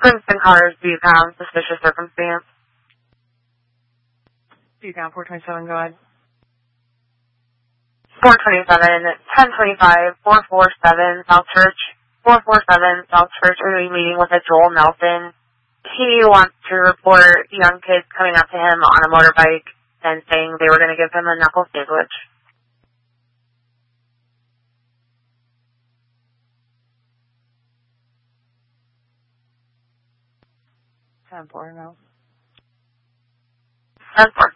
Princeton Cars, Bucom, suspicious circumstance. Bucom 427, go ahead. 427, 1025, 447 South Church. 447 South Church. We're going to be meeting with a Joel Nelson. He wants to report young kids coming up to him on a motorbike and saying they were going to give him a knuckle sandwich. No. 10-4.